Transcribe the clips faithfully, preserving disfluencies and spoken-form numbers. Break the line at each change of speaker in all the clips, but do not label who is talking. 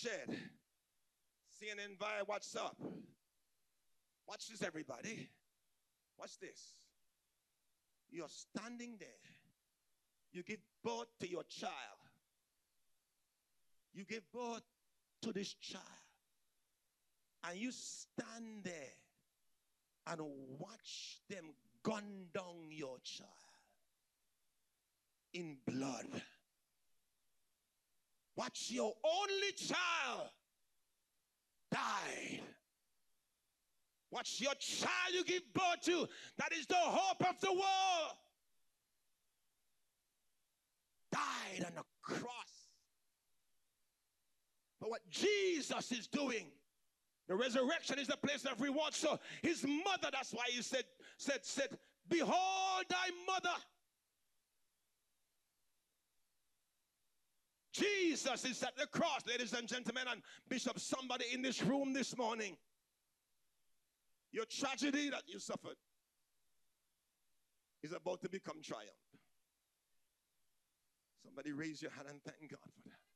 bloodshed. C N N via, what's up? Watch this, everybody. Watch this. You're standing there. You give birth to your child. You give birth to this child. And you stand there and watch them gun down your child in blood. Watch your only child died. Watch your child you give birth to, that is the hope of the world, died on a cross. But what Jesus is doing, the resurrection is the place of reward. So his mother, that's why he said, said, said, behold thy mother. Jesus is at the cross, ladies and gentlemen, and Bishop, somebody in this room this morning, your tragedy that you suffered is about to become triumph. Somebody raise your hand and thank God for that.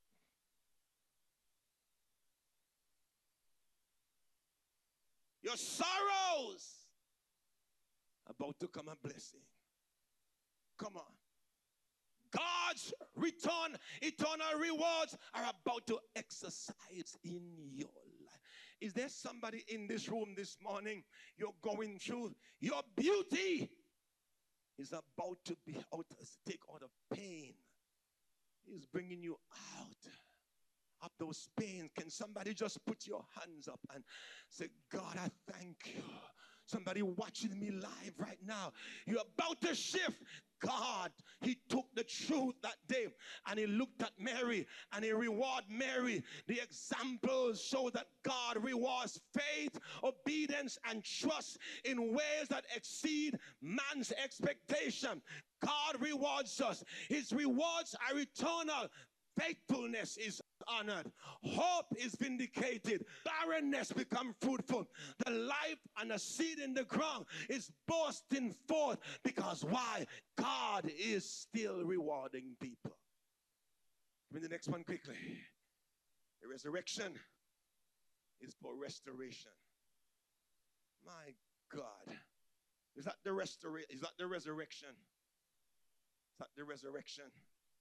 Your sorrows about to come a blessing. Come on. God's return, eternal rewards are about to exercise in your life. Is there somebody in this room this morning, you're going through, your beauty is about to be out, take out of pain. He's bringing you out of those pains. Can somebody just put your hands up and say, God, I thank you. Somebody watching me live right now, you're about to shift. God, he took the truth that day and he looked at Mary and he rewarded Mary. The examples show that God rewards faith, obedience, and trust in ways that exceed man's expectation. God rewards us. His rewards are eternal. Faithfulness is honored. Hope is vindicated. Barrenness become fruitful. The life and the seed in the ground is bursting forth. Because why? God is still rewarding people. Give me the next one quickly. The resurrection is for restoration. My God. Is that the restoration? Is that the resurrection? Is that the resurrection?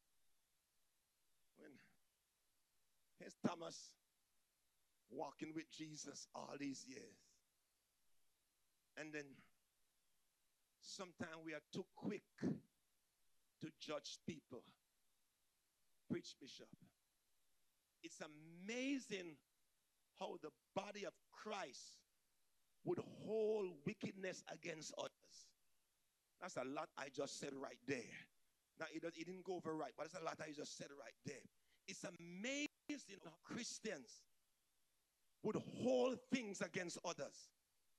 When here's Thomas walking with Jesus all these years. And then sometimes we are too quick to judge people. Preach, Bishop. It's amazing how the body of Christ would hold wickedness against others. That's a lot I just said right there. Now, it, it didn't go over right, but it's a lot I just said right there. It's amazing how Christians would hold things against others.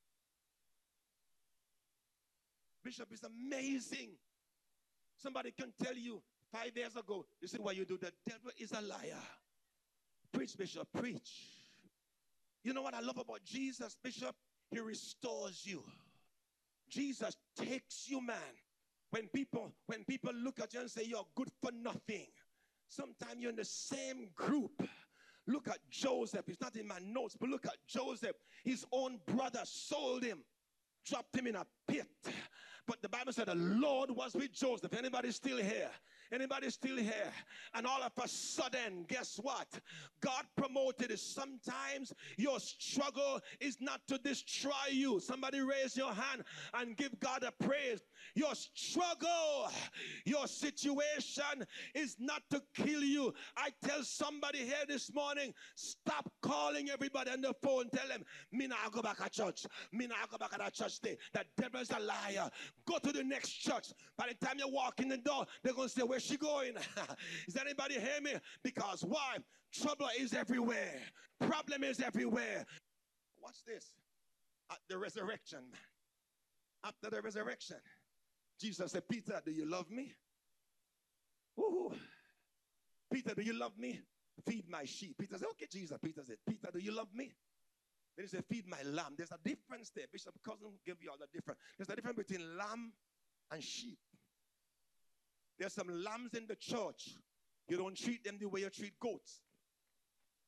Bishop, it's amazing. Somebody can tell you five years ago, this is what you do. The devil is a liar. Preach, Bishop, preach. You know what I love about Jesus, Bishop? He restores you. Jesus takes you, man. When people, when people look at you and say you're good for nothing, sometimes you're in the same group. Look at Joseph. It's not in my notes, but look at Joseph. His own brother sold him, dropped him in a pit. But the Bible said the Lord was with Joseph. Anybody still here? Anybody still here? And all of a sudden, guess what? God promoted it. Sometimes your struggle is not to destroy you. Somebody raise your hand and give God a praise. Your struggle, your situation is not to kill you. I tell somebody here this morning, stop calling everybody on the phone. Tell them, me not go back to church. Me not go back to that church day. That devil's a liar. Go to the next church. By the time you walk in the door, they're going to say, where's she going? Is anybody hear me? Because why? Trouble is everywhere. Problem is everywhere. Watch this. At the resurrection, man. After the resurrection, Jesus said, Peter, do you love me? Woo-hoo. Peter, do you love me? Feed my sheep. Peter said, okay, Jesus. Peter said, Peter, do you love me? Then he said, feed my lamb. There's a difference there. Bishop Cousin give you all the difference. There's a difference between lamb and sheep. There's some lambs in the church. You don't treat them the way you treat goats.